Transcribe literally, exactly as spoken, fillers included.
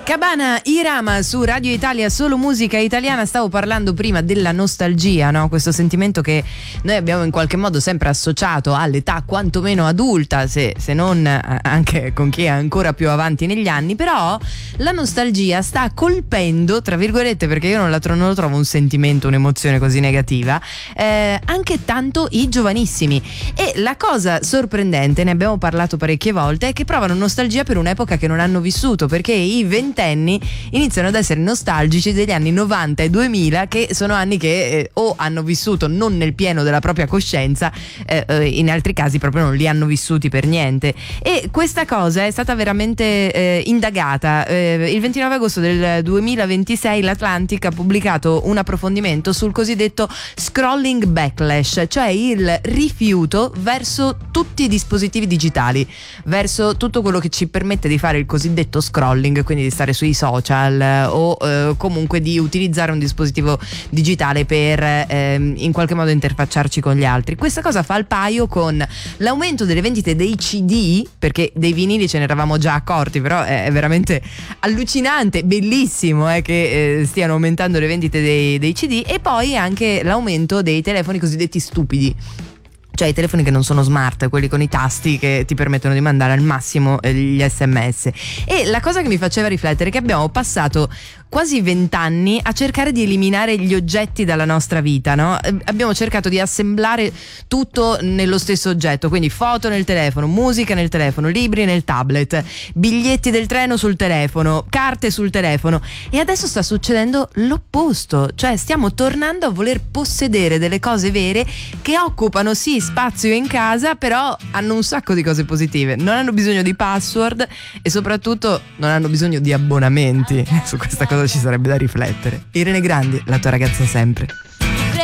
Cabana Irama su Radio Italia, solo musica italiana. Stavo parlando prima della nostalgia, no? Questo sentimento che noi abbiamo in qualche modo sempre associato all'età quantomeno adulta, se, se non anche con chi è ancora più avanti negli anni. Però la nostalgia sta colpendo, tra virgolette, perché io non la trovo, non lo trovo un sentimento, un'emozione così negativa, eh, anche tanto i giovanissimi. E la cosa sorprendente, ne abbiamo parlato parecchie volte, è che provano nostalgia per un'epoca che non hanno vissuto, perché i ventenni iniziano ad essere nostalgici degli anni novanta e duemila, che sono anni che eh, o hanno vissuto non nel pieno della propria coscienza, eh, eh, in altri casi proprio non li hanno vissuti per niente. E questa cosa è stata veramente eh, indagata. Eh, il ventinove agosto del duemilaventisei l'Atlantic ha pubblicato un approfondimento sul cosiddetto scrolling backlash, cioè il rifiuto verso tutti i dispositivi digitali, verso tutto quello che ci permette di fare il cosiddetto scrolling, quindi di stare sui social eh, o eh, comunque di utilizzare un dispositivo digitale per eh, in qualche modo interfacciarci con gli altri. Questa cosa fa il paio con l'aumento delle vendite dei C D, perché dei vinili ce ne eravamo già accorti, però è, è veramente allucinante, bellissimo eh, che eh, stiano aumentando le vendite dei, dei C D, e poi anche l'aumento dei telefoni cosiddetti stupidi, cioè i telefoni che non sono smart, quelli con i tasti che ti permettono di mandare al massimo gli sms. E la cosa che mi faceva riflettere è che abbiamo passato quasi vent'anni a cercare di eliminare gli oggetti dalla nostra vita, no? Abbiamo cercato di assemblare tutto nello stesso oggetto, quindi foto nel telefono, musica nel telefono, libri nel tablet, biglietti del treno sul telefono, carte sul telefono, e adesso sta succedendo l'opposto, cioè stiamo tornando a voler possedere delle cose vere che occupano sì spazio in casa, però hanno un sacco di cose positive, non hanno bisogno di password e soprattutto non hanno bisogno di abbonamenti. Su questa cosa ci sarebbe da riflettere. Irene Grandi, la tua ragazza sempre.